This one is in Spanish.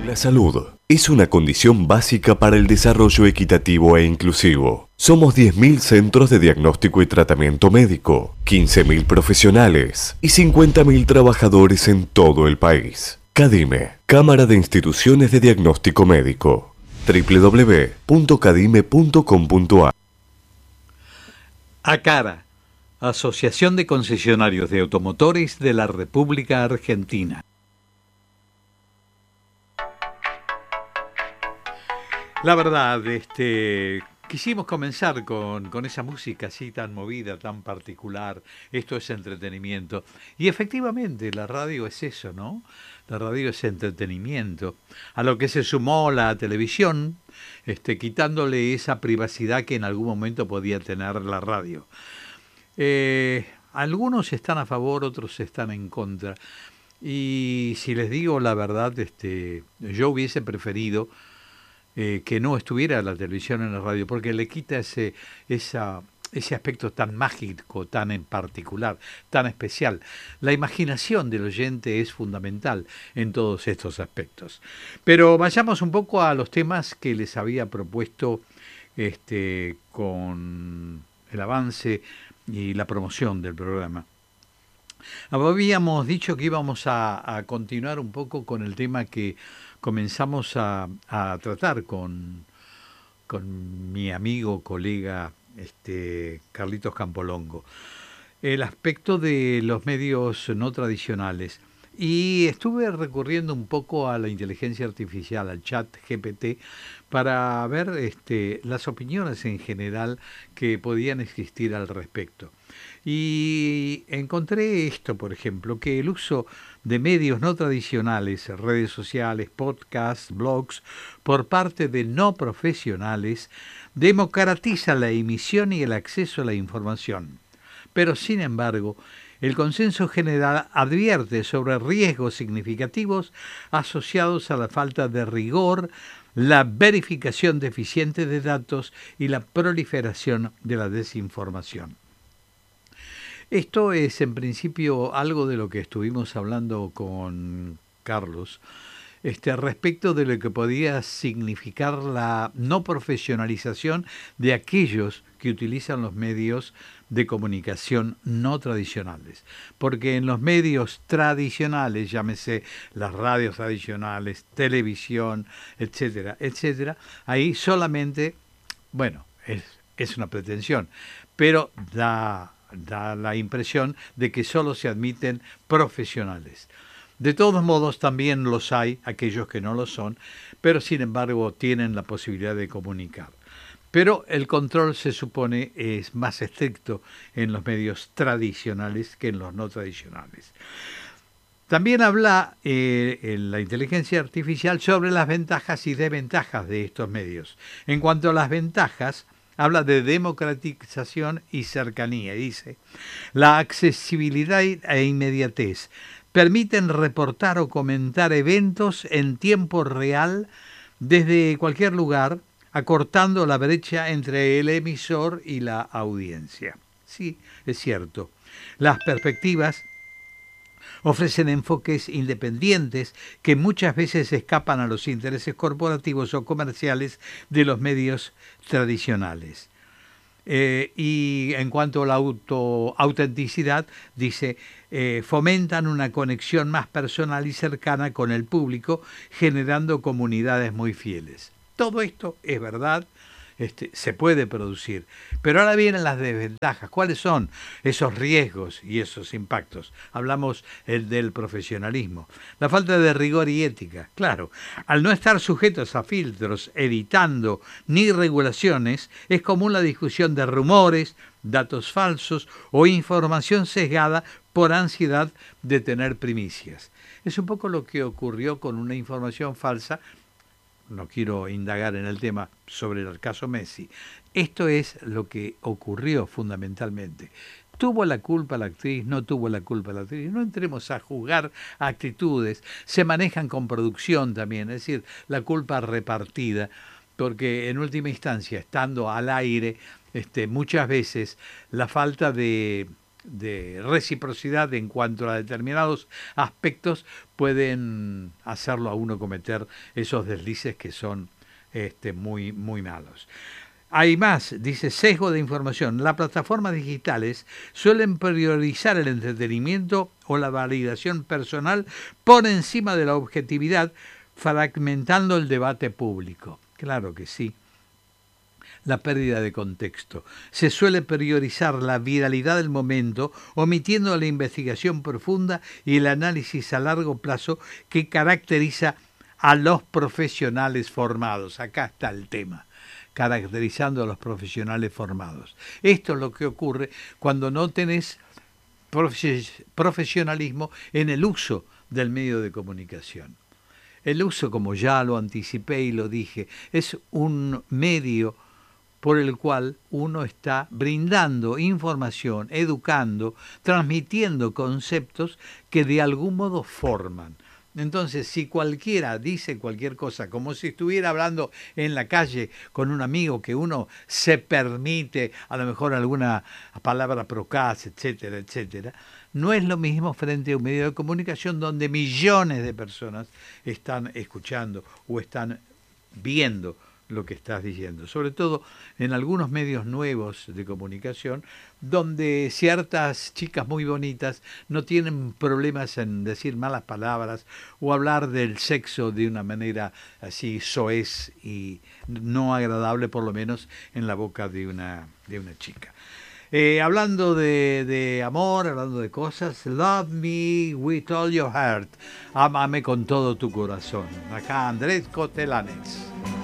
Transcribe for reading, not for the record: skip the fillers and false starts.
La salud es una condición básica para el desarrollo equitativo e inclusivo. Somos 10.000 centros de diagnóstico y tratamiento médico, 15.000 profesionales y 50.000 trabajadores en todo el país. CADIME, Cámara de Instituciones de Diagnóstico Médico. www.cadime.com.ar. ACARA, Asociación de Concesionarios de Automotores de la República Argentina. La verdad, quisimos comenzar con esa música así tan movida, tan particular. Esto es entretenimiento. Y efectivamente, la radio es eso, ¿no? La radio es entretenimiento. A lo que se sumó la televisión, quitándole esa privacidad que en algún momento podía tener la radio. Algunos están a favor, otros están en contra. Y si les digo la verdad, yo hubiese preferido que no estuviera la televisión en la radio, porque le quita ese aspecto tan mágico, tan en particular, tan especial. La imaginación del oyente es fundamental en todos estos aspectos. Pero vayamos un poco a los temas que les había propuesto con el avance y la promoción del programa. Habíamos dicho que íbamos a continuar un poco con el tema que comenzamos a tratar con mi amigo, colega, Carlitos Campolongo, el aspecto de los medios no tradicionales. Y estuve recurriendo un poco a la inteligencia artificial, al chat GPT, para ver las opiniones en general que podían existir al respecto. Y encontré esto, por ejemplo, que el uso de medios no tradicionales, redes sociales, podcasts, blogs, por parte de no profesionales, democratiza la emisión y el acceso a la información. Pero, sin embargo, el consenso general advierte sobre riesgos significativos asociados a la falta de rigor, la verificación deficiente de datos y la proliferación de la desinformación. Esto es en principio algo de lo que estuvimos hablando con Carlos, respecto de lo que podía significar la no profesionalización de aquellos que utilizan los medios de comunicación no tradicionales. Porque en los medios tradicionales, llámese las radios tradicionales, televisión, etcétera, etcétera, ahí solamente, bueno, es una pretensión, pero da la impresión de que solo se admiten profesionales. De todos modos, también los hay, aquellos que no lo son, pero sin embargo tienen la posibilidad de comunicar. Pero el control, se supone, es más estricto en los medios tradicionales que en los no tradicionales. También habla en la inteligencia artificial sobre las ventajas y desventajas de estos medios. En cuanto a las ventajas, habla de democratización y cercanía. Dice, la accesibilidad e inmediatez permiten reportar o comentar eventos en tiempo real desde cualquier lugar, acortando la brecha entre el emisor y la audiencia. Sí, es cierto. Las perspectivas ofrecen enfoques independientes que muchas veces escapan a los intereses corporativos o comerciales de los medios tradicionales. Y en cuanto a la autenticidad, dice, fomentan una conexión más personal y cercana con el público, generando comunidades muy fieles. Todo esto es verdad, se puede producir. Pero ahora vienen las desventajas. ¿Cuáles son esos riesgos y esos impactos? Hablamos del profesionalismo. La falta de rigor y ética. Claro, al no estar sujetos a filtros, editando ni regulaciones, es común la discusión de rumores, datos falsos o información sesgada por ansiedad de tener primicias. Es un poco lo que ocurrió con una información falsa. No quiero indagar en el tema sobre el caso Messi. Esto es lo que ocurrió fundamentalmente. ¿Tuvo la culpa la actriz? ¿No tuvo la culpa la actriz? No entremos a juzgar actitudes. Se manejan con producción también, es decir, la culpa repartida, porque en última instancia, estando al aire, muchas veces la falta de de reciprocidad en cuanto a determinados aspectos, pueden hacerlo a uno cometer esos deslices que son muy, muy malos. Hay más, dice sesgo de información. Las plataformas digitales suelen priorizar el entretenimiento o la validación personal por encima de la objetividad, fragmentando el debate público. Claro que sí. La pérdida de contexto. Se suele priorizar la viralidad del momento, omitiendo la investigación profunda y el análisis a largo plazo que caracteriza a los profesionales formados. Acá está el tema, caracterizando a los profesionales formados. Esto es lo que ocurre cuando no tenés profesionalismo en el uso del medio de comunicación. El uso, como ya lo anticipé y lo dije, es un medio por el cual uno está brindando información, educando, transmitiendo conceptos que de algún modo forman. Entonces, si cualquiera dice cualquier cosa, como si estuviera hablando en la calle con un amigo, que uno se permite a lo mejor alguna palabra procaz, etcétera, etcétera, no es lo mismo frente a un medio de comunicación donde millones de personas están escuchando o están viendo lo que estás diciendo, sobre todo en algunos medios nuevos de comunicación, donde ciertas chicas muy bonitas no tienen problemas en decir malas palabras o hablar del sexo de una manera así soez y no agradable, por lo menos en la boca de una chica. Hablando de amor, hablando de cosas, love me with all your heart, ámame con todo tu corazón. Acá Andrés Cotelanes.